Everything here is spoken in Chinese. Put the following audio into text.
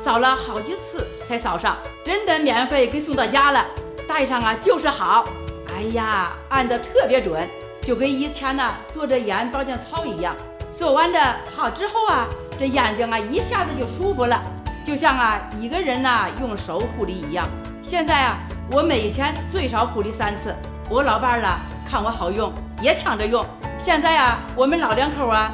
扫了好几次才扫上，真的免费给送到家了。戴上啊就是好，哎呀，按得特别准，就跟以前呢做着眼保健操一样。做完的好之后啊，这眼睛啊一下子就舒服了，就像啊一个人呢用手护理一样。现在啊，我每天最少护理3次。我老伴儿了看我好用，也抢着用。现在啊，我们老两口啊